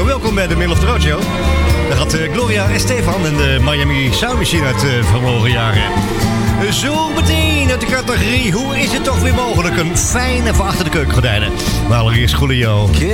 welkom bij de Middle of the Road Show. Daar gaat Gloria Estefan en de Miami Sound Machine uit vermogen jaren. Zo meteen uit de categorie, hoe is het toch weer mogelijk? Een fijne van achter de keukengordijnen. Maar allereerst Julio.